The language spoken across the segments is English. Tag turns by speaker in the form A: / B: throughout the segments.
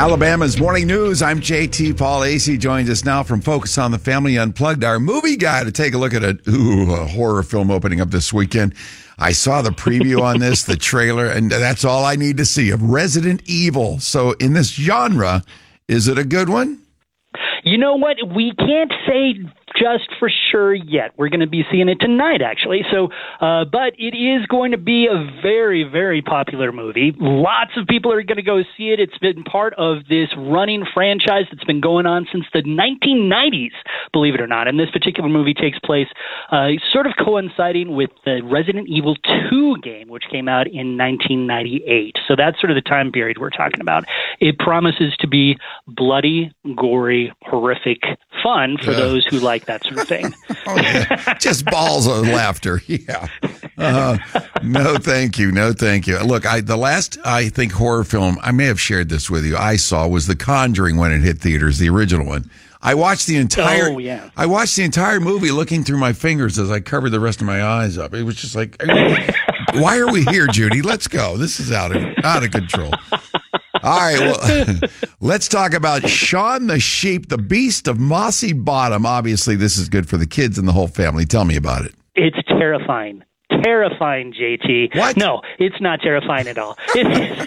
A: Alabama's Morning News. I'm JT. Paul Acey joins us now from Focus on the Family Unplugged, our movie guy, to take a look at a horror film opening up this weekend. I saw the preview on this, the trailer, and that's all I need to see of Resident Evil. So in this genre, is it a good one?
B: You know what? We can't say just for sure yet. We're going to be seeing it tonight, actually. So, but it is going to be a very, very popular movie. Lots of people are going to go see it. It's been part of this running franchise that's been going on since the 1990s, believe it or not. And this particular movie takes place sort of coinciding with the Resident Evil 2 game, which came out in 1998. So that's sort of the time period we're talking about. It promises to be bloody, gory, horrific fun for those who like that sort of thing.
A: Just balls of laughter. Yeah. No, thank you. No, thank you. Look, the last, I think, horror film, I may have shared this with you, I saw was The Conjuring when it hit theaters, the original one. I watched the entire I watched the entire movie looking through my fingers as I covered the rest of my eyes up. It was just like, why are we here, Judy? Let's go. This is out of control. All right, well, let's talk about Shaun the Sheep, the Beast of Mossy Bottom. Obviously, this is good for the kids and the whole family. Tell me about it.
B: It's terrifying. Terrifying, JT.
A: What?
B: No, it's not terrifying at all. But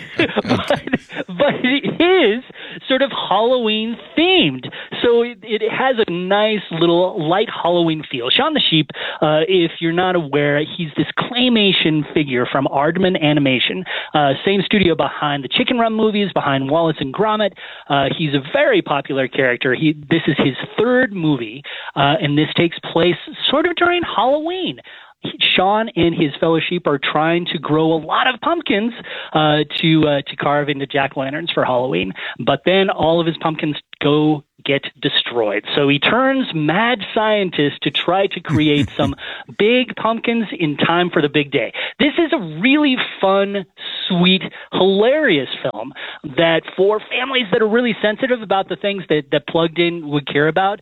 B: it is sort of Halloween themed. So it has a nice little light Halloween feel. Shaun the Sheep, if you're not aware, he's this claymation figure from Aardman Animation, same studio behind the Chicken Run movies, behind Wallace and Gromit. He's a very popular character. This is his third movie, and this takes place sort of during Halloween. Shaun and his fellow sheep are trying to grow a lot of pumpkins to carve into jack-o'-lanterns for Halloween, but then all of his pumpkins go get destroyed. So he turns mad scientist to try to create some big pumpkins in time for the big day. This is a really fun, sweet, hilarious film that for families that are really sensitive about the things that Plugged In would care about,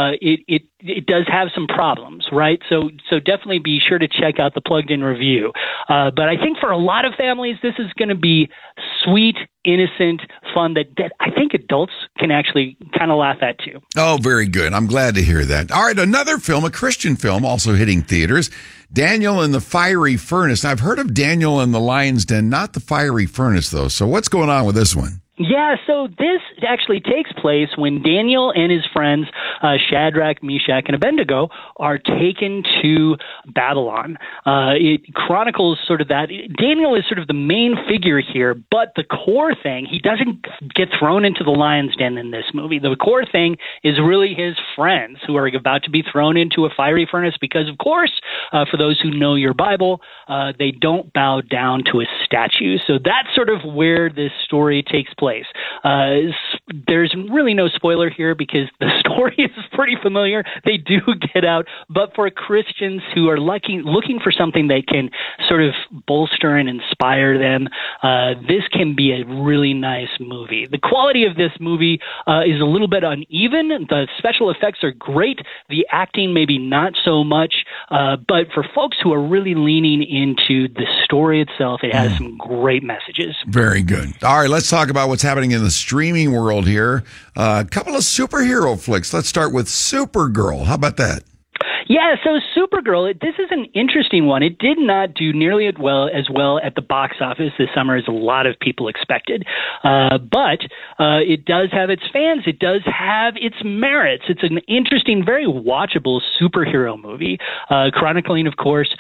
B: it does have some problems, right? So definitely be sure to check out the Plugged In review. But I think for a lot of families, this is going to be sweet, innocent fun that I think adults can actually kind of laugh at too.
A: Oh, very good. I'm glad to hear that. All right, another film, a Christian film, also hitting theaters, Daniel in the Fiery Furnace. I've heard of Daniel in the Lion's Den, not the Fiery Furnace, though. So what's going on with this one?
B: Yeah, so this actually takes place when Daniel and his friends, Shadrach, Meshach, and Abednego, are taken to Babylon. It chronicles sort of that. Daniel is sort of the main figure here, but the core thing, he doesn't get thrown into the lion's den in this movie. The core thing is really his friends who are about to be thrown into a fiery furnace because, of course, for those who know your Bible, they don't bow down to a statue. So that's sort of where this story takes place. There's really no spoiler here because the story is pretty familiar. They do get out, but for Christians who are looking for something that can sort of bolster and inspire them, this can be a really nice movie. The quality of this movie is a little bit uneven. The special effects are great. The acting maybe not so much, but for folks who are really leaning into the story itself, it has some great messages.
A: Very good. All right, let's talk about what's happening in the streaming world here. A couple of superhero flicks. Let's start with Supergirl. How about that?
B: Yeah, so Supergirl, this is an interesting one. It did not do nearly as well at the box office this summer as a lot of people expected. But it does have its fans. It does have its merits. It's an interesting, very watchable superhero movie, chronicling, of course,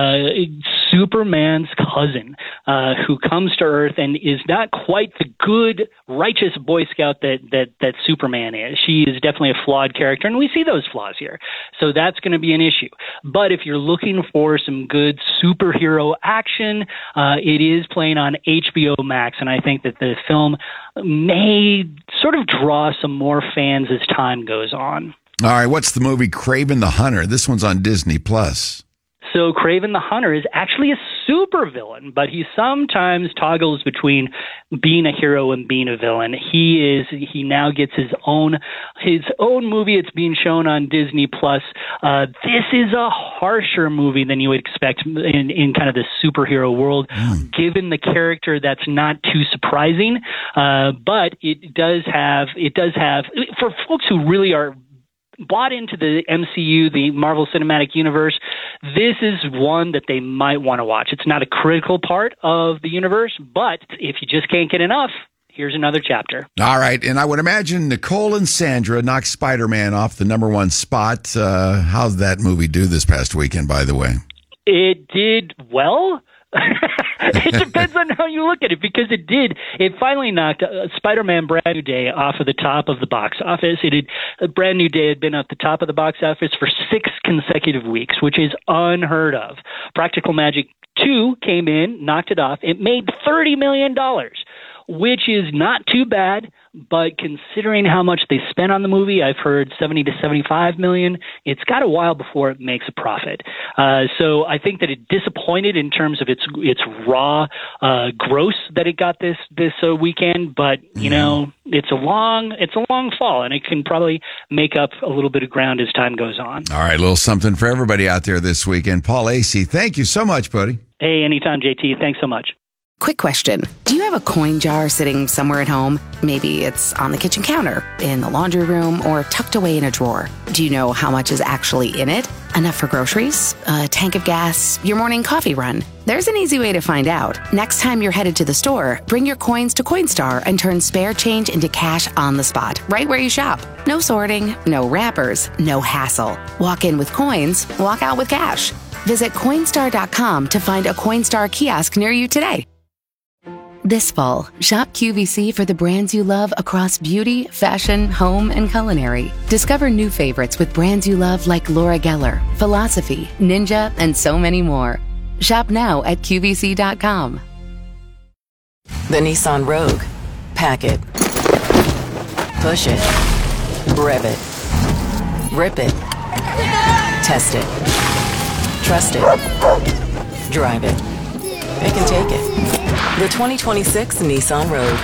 B: Superman's cousin who comes to Earth and is not quite the good, righteous Boy Scout that Superman is. She is definitely a flawed character, and we see those flaws here. So that's going to be an issue. But if you're looking for some good superhero action, it is playing on HBO Max, and I think that the film may sort of draw some more fans as time goes on.
A: All right, what's the movie Kraven the Hunter? This one's on Disney Plus.
B: So Kraven the Hunter is actually a supervillain, but he sometimes toggles between being a hero and being a villain. He now gets his own movie. It's being shown on Disney Plus. This is a harsher movie than you would expect in kind of the superhero world, given the character. That's not too surprising, but it does have for folks who really are bought into the MCU, the Marvel Cinematic Universe, this is one that they might want to watch. It's not a critical part of the universe, but if you just can't get enough, here's another chapter.
A: All right, and I would imagine Nicole and Sandra knocked Spider-Man off the #1 spot. How'd that movie do this past weekend, by the way?
B: It did well. It depends on how you look at it, because it finally knocked Spider-Man Brand New Day off of the top of the box office. Brand New Day had been at the top of the box office for 6 consecutive weeks, which is unheard of. Practical Magic 2 came in, knocked it off. It made $30 million, which is not too bad, but considering how much they spent on the movie, I've heard 70 to 75 million. It's got a while before it makes a profit. So I think that it disappointed in terms of its raw gross that it got this weekend. But you know, it's a long fall, and it can probably make up a little bit of ground as time goes on.
A: All right, a little something for everybody out there this weekend. Paul Asay, thank you so much, buddy.
B: Hey, anytime, JT. Thanks so much.
C: Quick question. Do you have a coin jar sitting somewhere at home? Maybe it's on the kitchen counter, in the laundry room, or tucked away in a drawer. Do you know how much is actually in it? Enough for groceries? A tank of gas? Your morning coffee run? There's an easy way to find out. Next time you're headed to the store, bring your coins to Coinstar and turn spare change into cash on the spot, right where you shop. No sorting, no wrappers, no hassle. Walk in with coins, walk out with cash. Visit Coinstar.com to find a Coinstar kiosk near you today. This fall, shop QVC for the brands you love across beauty, fashion, home, and culinary. Discover new favorites with brands you love like Laura Geller, Philosophy, Ninja, and so many more. Shop now at QVC.com.
D: The Nissan Rogue. Pack it. Push it. Rev it. Rip it. Test it. Trust it. Drive it. It can take it. The 2026 Nissan Rogue.